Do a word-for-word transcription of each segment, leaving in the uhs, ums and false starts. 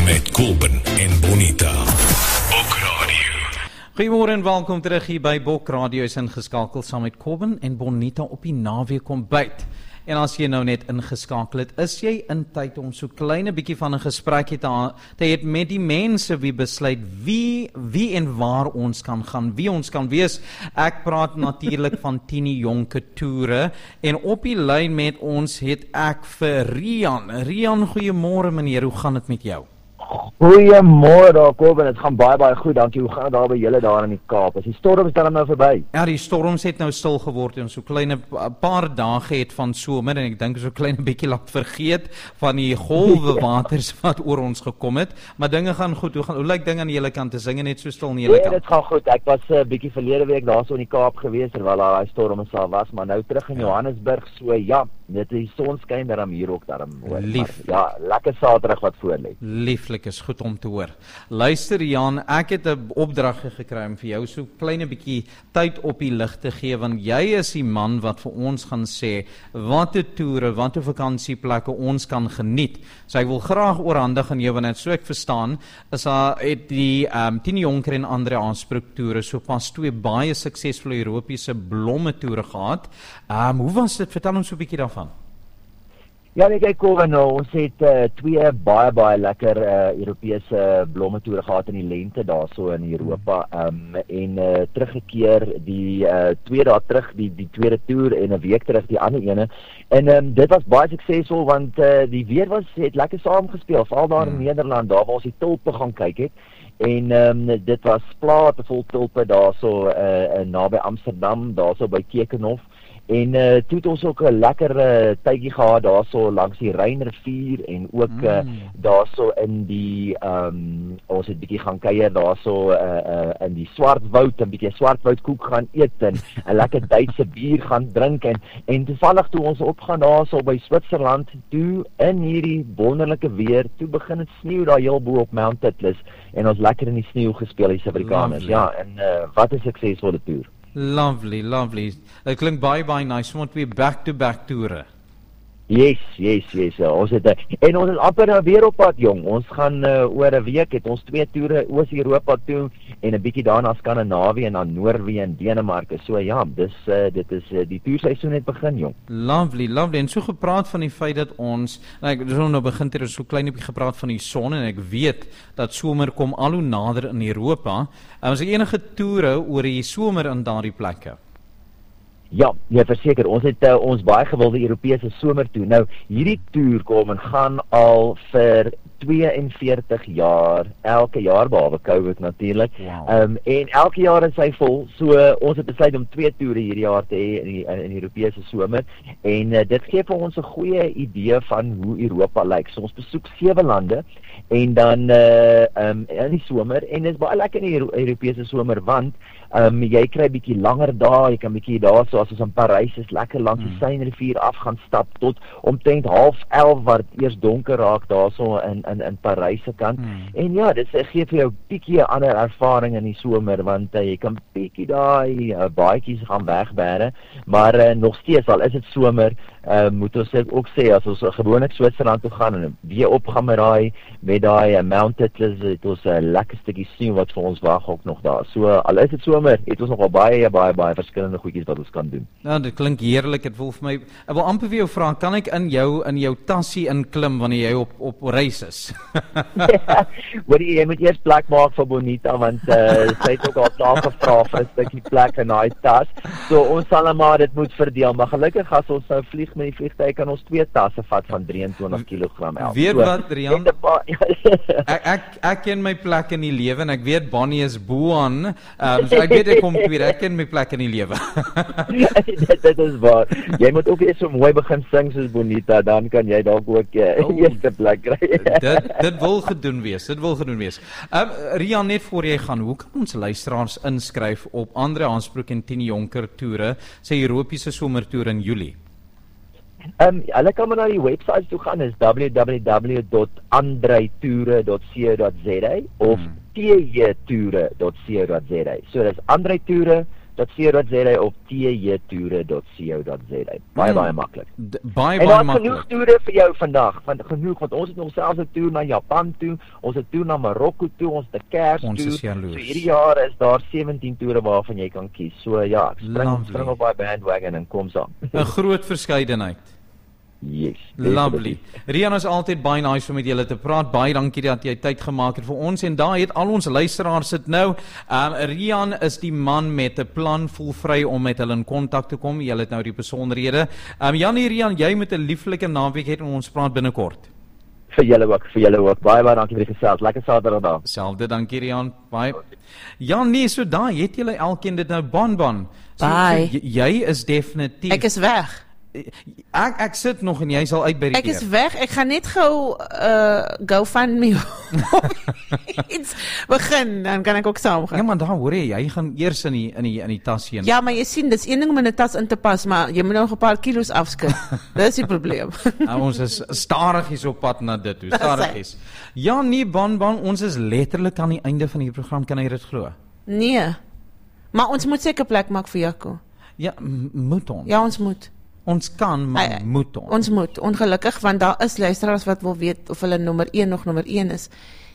met Kobben en Bonita. Bok Radio. Goeiemôre en welkom terug hier by Bok Radio. Is ingeskakel saam met Kobben en Bonita op die naweek ontbyt. En as jy nou net ingeskakel het, is jy in tyd om so klein 'n bietjie van 'n gesprekie te te hê met die mense wie besluit wie wie en waar ons kan gaan, wie ons kan wees. Ek praat natuurlik van Tini Jonker Toere en op die lyn met ons het ek vir Rian. Rian, goeiemôre meneer, hoe gaan dit met jou? Goeiemôre daar, Kobben, dit gaan baie baie goed, dankie. Hoe gaan dit daar by julle daar in die Kaap? Is die storms dan nou verby? Ja, die storms het nou stil geword en so klein 'n paar dae het van somer en ek dink so klein 'n bietjie laat vergeet van die golwe waters wat oor ons gekom het, maar dinge gaan goed. Hoe gaan hoe lyk dinge aan julle kant? Is dinge net so stil aan julle kant? Ja, dit gaan goed. Ek was 'n uh, bietjie verlede week daar so in die Kaap gewees terwyl daar daai storm is al was, maar nou terug in Johannesburg, so ja, net die son skyn daarom hier ook daarom hoor. Lief. Maar, ja, lekker Saterdag wat voor lê. Lieflik, is goed om te hoor. Luister Jan, ek het 'n opdrag gekry om vir jou so klein 'n bietjie tyd op die lig te gee, want jy is die man wat vir ons gaan sê watter toere, watter vakansieplekke ons kan geniet. So ek wil graag oorhandig aan jou, want net so ek verstaan, is daar het die um, Tini Jonker en Andre aanspreek toere so pas twee baie suksesvolle Europese blomme toere gehad. Um, hoe was dit? Vertel ons so 'n bietjie daarvan. Ja, nee, kyk Kobben, nou, ons het uh, twee baie baie lekker uh, Europese blomme toere gehad in die lente daar so in Europa, um, en uh, teruggekeer die uh, twee dae terug die die tweede toer en 'n week terug die ander ene. En um, dit was baie suksesvol want uh, die weer was het lekker saamgespeel, veral daar in hmm. Nederland, daar waar ons die tulpe gaan kyk het. En um, dit was plate vol tulpe daar so uh, naby Amsterdam, daar so by Keukenhof. En uh, toe het ons ook 'n lekker uh, tydjie gehad daar so langs die Rynrivier en ook mm. uh, daar so in die um, ons het bietjie gaan kuier daar so uh, uh, in die Swartwoud, 'n bietjie Swartwoudkoek gaan eet en 'n lekker Duitse bier gaan drink en en toevallig toe ons opgaan daar so by Switserland toe in hierdie wonderlike weer, toe begin dit sneeu daar heel bo op Mount Atlas en ons lekker in die sneeu gespeel, die Suid-Afrikaners. Ja, en uh, wat 'n suksesvolle toer. Lovely, lovely. Dit klink baie baie nice, want we back to back toere. Yes, yes, yes. Ja. Ons het en ons is amper nou weer op pad jong. Ons gaan uh, oor 'n week het ons twee toere Oos-Europa toe en 'n bietjie daarna Skandinawië en dan Noorwe en Denemarke. So ja, dis uh, dit is uh, die toerseisoen het begin jong. Lovely, lovely. En so gepraat van die feit dat ons, nou ek het nou begin het so klein bietjie gepraat van die son en ek weet dat somer kom al hoe nader in Europa. En ons het enige toere oor die somer in daardie plekke. Ja, ja, verseker, ons het uh, ons baie gewilde Europese somer toe. Nou, hierdie toer kom en gaan al vir tweeënveertig jaar, elke jaar behalwe COVID natuurlik. Wow. Um, en elke jaar is hy vol. So uh, ons het besluit om twee toere hierdie jaar te hê in die in die Europese somer en uh, dit gee vir ons 'n goeie idee van hoe Europa lyk. So ons besoek sewe lande en dan uh, um, in die somer en dit is baie lekker in die Euro Europese somer want um, jy kry bietjie langer dae, jy kan bietjie daar so as ons in Parys is lekker langs die Seinrivier af gaan stap tot omtrent half elf wat dit eers donker raak daar so in in in Parys se kant. Hmm. En ja, dit gee vir jou 'n bietjie 'n ander ervaring in die somer want uh, jy kan bietjie daai uh, baadjies gaan wegbêre, maar uh, nog steeds al is dit somer, uh, moet ons ook sê as ons gewoonlik Switserland toe gaan en weer op gaan met daai met daai uh, Mount Atlas, het ons 'n uh, lekker stukkie sneeu wat vir ons wag ook nog daar. So al is dit somer, het ons nog al baie baie baie verskillende goedjies wat ons kan doen. Ja, dit klink heerlik. Dit voel vir my. Ek wil amper vir jou vra, kan ek in jou in jou tassie inklim wanneer jy op op reis is? Ja, wat jy moet eers plek maak vir Bonita want uh, sy het ook al klaar gevra vir 'n stukkie plek in daai tas. So ons sal maar dit moet verdeel, maar gelukkig as ons nou vlieg met die vliegtuig kan ons twee tasse vat van drieëntwintig kilogram elk. Weet so, wat, Rian? ek, ek ek ken my plek in die lewe en ek weet Bonnie is bo aan. Um, so ek weet ek kom tweede, ek ken my plek in die lewe. dit, dit is waar. Jy moet ook eers so mooi begin sing soos Bonita, dan kan jy dalk ook uh, oh, eerste plek kry. dit dit wil gedoen wees. Dit wil gedoen wees. Um, Rian, net voor jy gaan, hoe kan ons luisteraars inskryf op Andre aanspreek en Tini Jonker toere, sy Europese somertoer in Julie? Um, hulle kan maar na die webwerf toe gaan, is w w w dot andreitoere dot co dot za of hmm. t j toere dot co dot za. So dis Andreitoere .co.za of t j toere dot co dot za. Baie, baie maklik. D- Baie, En baie daar is maklik. genoeg toere vir jou vandag, van genoeg, want ons het nog selfs 'n toer na Japan toe, ons het 'n toer na Marokko toe, ons het 'n Kers Ons toe. is jaloers. So hierdie jaar is daar sewentien toere waarvan jy kan kies. So ja, ek spring, Lovely. spring op daai bandwagon en kom saam. 'n Groot verskeidenheid. Yes. Lovely. Rian, is altyd baie nice om met julle te praat. Baie dankie dat jy tyd gemaak het vir ons en daar het al ons luisteraars sit nou. Um, Rian is die man met 'n plan volvry om met hulle in kontak te kom. Julle het nou die besonderhede. Um, Janie, Rian, jy met 'n lieflike naweek het en ons praat binnekort. Vir julle ook, vir julle ook. Baie baie dankie vir die gesels. Lekker Saterdag. Selfde, dankie Rian. Baie. Ja, nee, so daar het julle elkeen dit nou Bonbon. So, Bye. so, jy is definitief Ek is weg. Ek ek sit nog en jy sal uit by die Ek is deur. weg. Ek gaan net gou uh GoFundMe iets begin, dan kan ek ook saam Ja, gaan. maar daar hoor jy, jy gaan eers in die in die in die tas heen. Ja, maar jy sien, dis een ding om in 'n tas in te pas, maar jy moet nog 'n paar kilos afskud. Dis die probleem. Nou, ons is stadigies op pad na dit toe, Dis hy. stadigies. Ja, nee, Bonbon, ons is letterlik aan die einde van die program, kan jy dit glo? Nee. Maar ons moet seker plek maak vir Jaco. Ja, m- moet ons. Ja, ons moet. Ons kan, maar Hy- moet ons. Ons moet, ongelukkig, want daar is luisteraars wat wil weet of hulle nommer een nog nommer een is.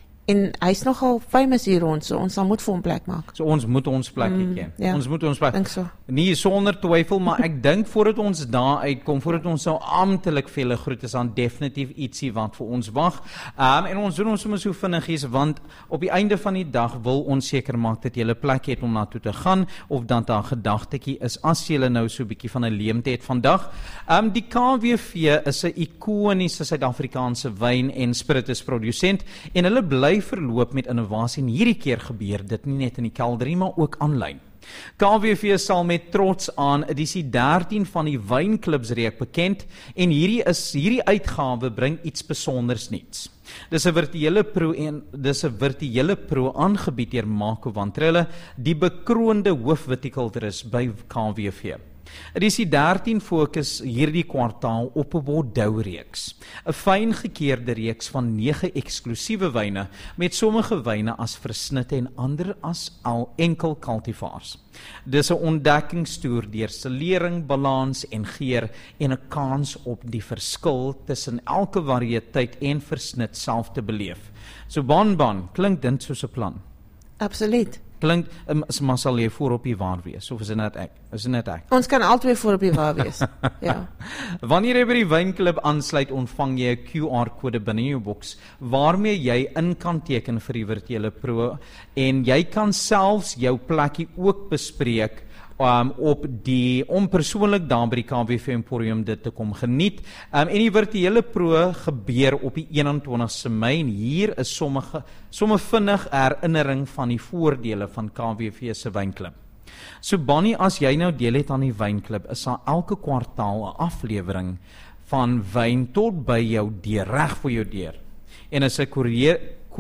En hy's nogal famous hier rond, so ons sal moet vir hom plek maak. So ons moet ons plekie Mm, ken. ja. Ons moet ons plek. Dink so. Nee, sonder twyfel, maar ek dink voordat ons daar uitkom, voordat ons nou amptelik vir julle groet, is dan definitief ietsie wat vir ons wag. Um, en ons doen ons sommer so vinnigies, want op die einde van die dag wil ons seker maak dat julle plek het om na toe te gaan, of dat daar 'n gedagtetjie is, as julle nou so 'n bietjie van 'n leemte het vandag. Um, die K W V is 'n ikoniese Suid-Afrikaanse wyn en spiritusprodusent, en hulle bly verloop met innovasie, en hierdie keer gebeur dit nie net in die kelder nie, maar ook aanlyn. K W V sal met trots aan edisie dertien van die Wynklubsreek bekend, en hierdie is hierdie uitgawe bring iets besonders nuuts. Dis 'n virtuele pro en dis 'n virtuele pro aangebied deur Marco van Trelle, die bekroonde hoofvitikulturis by K W V. Edisie dertien fokus hierdie kwartaal op 'n Bordeaux-reeks, 'n fyn gekeerde reeks van nege eksklusiewe wyne, met sommige wyne as versnitte en ander as al enkel cultivars. Dis 'n ontdekkingstoer deur selering, balans en geur, en 'n kans op die verskil tussen elke variëteit en versnit self te beleef. So Bonbon, klink dit soos 'n plan? Absoluut. Klink, um, maar sal jy voor op die waar wees, of is dit net ek? Is dit net ek? Ons kan albei voor op die waar wees. Ja. Wanneer jy by die Wynklub aansluit, ontvang jy 'n Q R-kode binne in jou boks waarmee jy in kan teken vir die virtuele pro, en jy kan selfs jou plekkie ook bespreek um, op die om persoonlik daar by die K W V Emporium dit te kom geniet. Um, en die virtuele pro gebeur op die eenentwintigste Mei, en hier is sommige somme vinnig herinnering van die voordele van K W V se Wynklub. So Bonnie, as jy nou deel het aan die Wynklub, is daar elke kwartaal 'n aflewering van wyn tot by jou deur, reg vir jou deur. En is 'n koerier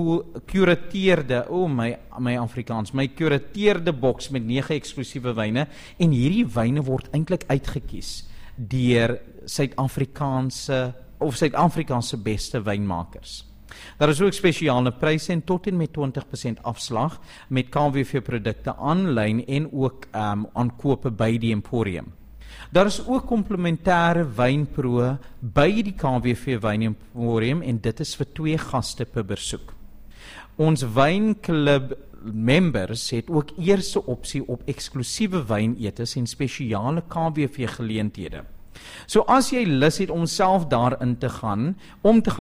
kurateerde, o oh my my Afrikaans, my kurateerde boks met nege eksklusiewe wyne, en hierdie wyne word eintlik uitgekies deur Suid-Afrikaanse of Suid-Afrikaanse beste wynmakers. Daar is ook spesiale pryse en tot en met twintig persent afslag met K W V produkte aanlyn en ook um, aankope by die Emporium. Daar is ook komplementêre wynproe by die K W V Wyn Emporium, en dit is vir twee gaste per besoek. Ons Wynklub members het ook eerste opsie op eksklusiewe wynetes en spesiale K W V geleenthede. So as jy lus het om self daarin te gaan, om te